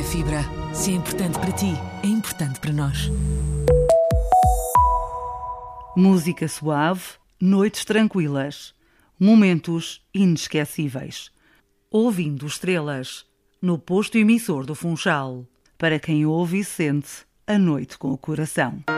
Fibra. Se é importante para ti, é importante para nós. Música suave, noites tranquilas, momentos inesquecíveis. Ouvindo estrelas, no posto emissor do Funchal. Para quem ouve e sente a noite com o coração.